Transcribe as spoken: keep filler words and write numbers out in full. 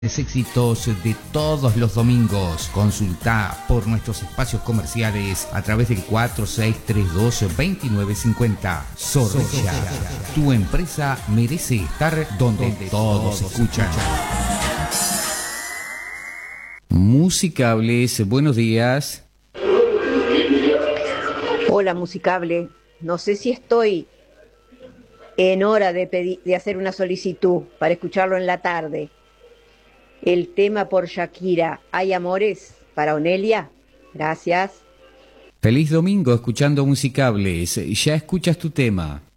Éxitos de todos los domingos. Consulta por nuestros espacios comerciales a través del cuatro seis tres dos, dos nueve cinco cero. Zorrilla, tu empresa merece estar donde, donde todos escuchan. Musicables, buenos días. Hola, Musicable. No sé si estoy en hora de, pedir, de hacer una solicitud para escucharlo en la tarde. El tema por Shakira, ¿hay amores para Onelia? Gracias. Feliz domingo escuchando Musicables. Ya escuchas tu tema.